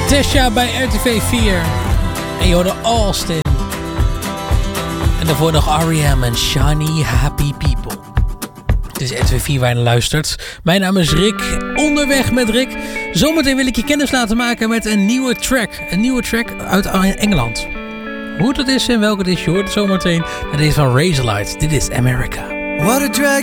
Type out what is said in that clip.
Tesha bij RTV 4. En je hoorde Austin. En daarvoor nog R.E.M. en Shiny Happy People. Het is RTV 4 waar je naar luistert. Mijn naam is Rick. Onderweg met Rick. Zometeen wil ik je kennis laten maken met een nieuwe track. Een nieuwe track uit Engeland. Hoe dat is en welke het is, je hoort het zometeen. Het is van Razorlight. Dit is America. What a drag